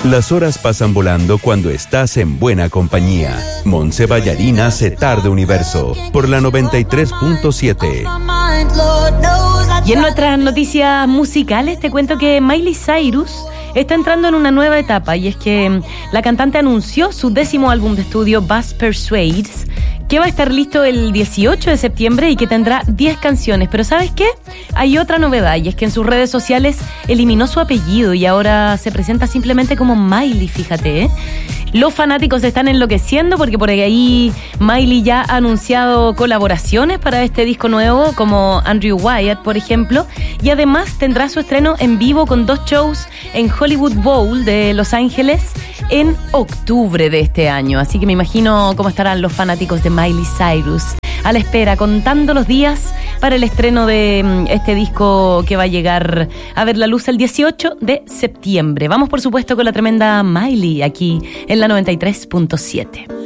Las horas pasan volando cuando estás en buena compañía. Montse Ballarín hace Tarde Universo por la 93.7. Y en nuestras noticias musicales te cuento que Miley Cyrus está entrando en una nueva etapa, y es que la cantante anunció su 10º álbum de estudio, Buzz Persuades, que va a estar listo el 18 de septiembre y que tendrá 10 canciones. Pero ¿sabes qué? Hay otra novedad, y es que en sus redes sociales eliminó su apellido y ahora se presenta simplemente como Miley, fíjate, ¿eh? Los fanáticos están enloqueciendo porque por ahí Miley ya ha anunciado colaboraciones para este disco nuevo, como Andrew Wyatt, por ejemplo, y además tendrá su estreno en vivo con 2 shows en Hollywood Bowl de Los Ángeles en octubre de este año. Así que me imagino cómo estarán los fanáticos de Miley Cyrus a la espera, contando los días para el estreno de este disco que va a llegar a ver la luz el 18 de septiembre. Vamos, por supuesto, con la tremenda Miley aquí en la 93.7.